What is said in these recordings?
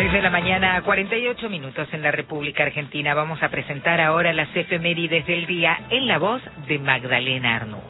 6:48 a.m. en la República Argentina. Vamos a presentar ahora las efemérides del día en la voz de Magdalena Arnús.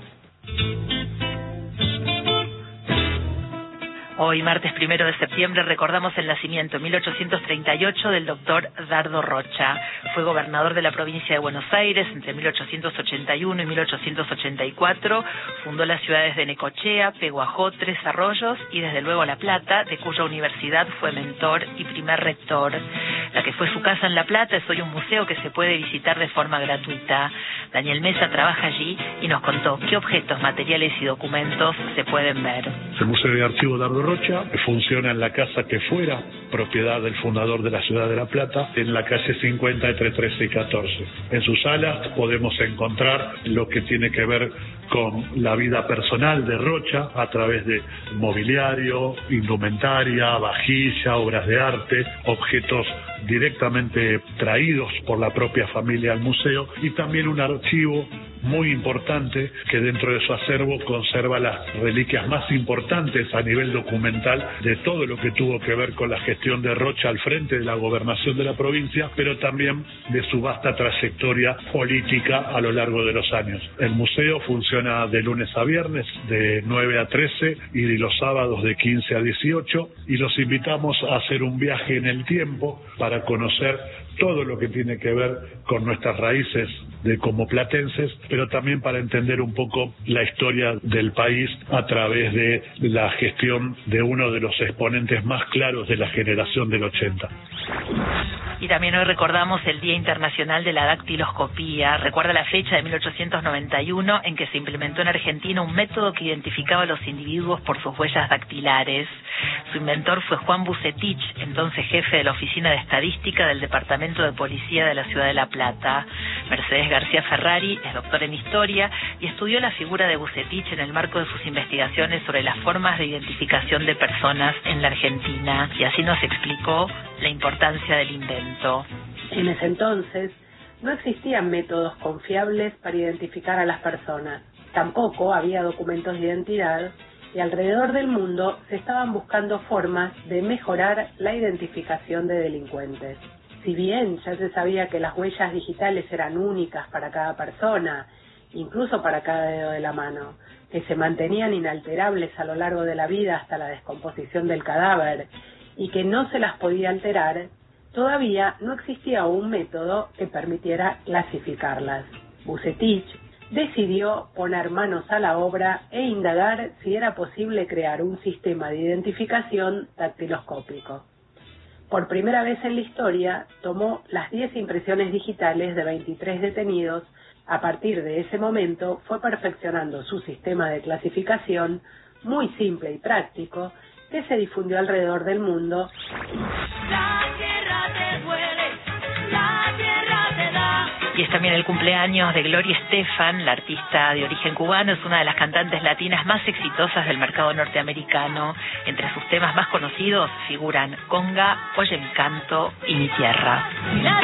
Hoy, martes 1 de septiembre, recordamos el nacimiento en 1838 del doctor Dardo Rocha. Fue gobernador de la provincia de Buenos Aires entre 1881 y 1884. Fundó las ciudades de Necochea, Peguajó, Tres Arroyos y desde luego La Plata, de cuya universidad fue mentor y primer rector. La que fue su casa en La Plata es hoy un museo que se puede visitar de forma gratuita. Daniel Mesa trabaja allí y nos contó qué objetos, materiales y documentos se pueden ver. El Museo de Archivo Dardo Rocha funciona en la casa que fuera propiedad del fundador de la ciudad de La Plata, en la calle 50 entre 13 y 14. En sus salas podemos encontrar lo que tiene que ver con la vida personal de Rocha a través de mobiliario, indumentaria, vajilla, obras de arte, objetos directamente traídos por la propia familia al museo y también un archivo muy importante que dentro de su acervo conserva las reliquias más importantes a nivel documental de todo lo que tuvo que ver con la gestión de Rocha al frente de la gobernación de la provincia, pero también de su vasta trayectoria política a lo largo de los años. El museo funciona de lunes a viernes de 9 a 13 y de los sábados de 15 a 18 y los invitamos a hacer un viaje en el tiempo para conocer todo lo que tiene que ver con nuestras raíces de como platenses, pero también para entender un poco la historia del país a través de la gestión de uno de los exponentes más claros de la generación del 80. Y también hoy recordamos el Día Internacional de la Dactiloscopía. Recuerda la fecha de 1891 en que se implementó en Argentina un método que identificaba a los individuos por sus huellas dactilares. Su inventor fue Juan Bucetich, entonces jefe de la Oficina de Estadística del Departamento de Policía de la Ciudad de La Plata. Mercedes García Ferrari es doctor en Historia y estudió la figura de Bucetich en el marco de sus investigaciones sobre las formas de identificación de personas en la Argentina. Y así nos explicó la importancia del invento. En ese entonces no existían métodos confiables para identificar a las personas. Tampoco había documentos de identidad y alrededor del mundo se estaban buscando formas de mejorar la identificación de delincuentes. Si bien ya se sabía que las huellas digitales eran únicas para cada persona, incluso para cada dedo de la mano, que se mantenían inalterables a lo largo de la vida hasta la descomposición del cadáver y que no se las podía alterar, todavía no existía un método que permitiera clasificarlas. Bucetich decidió poner manos a la obra e indagar si era posible crear un sistema de identificación dactiloscópico. Por primera vez en la historia, tomó las 10 impresiones digitales de 23 detenidos. A partir de ese momento, fue perfeccionando su sistema de clasificación, muy simple y práctico, que se difundió alrededor del mundo. La tierra te duele, la tierra te da. Y es también el cumpleaños de Gloria Estefan, la artista de origen cubano, es una de las cantantes latinas más exitosas del mercado norteamericano. Entre sus temas más conocidos figuran Conga, Oye mi canto y Mi tierra.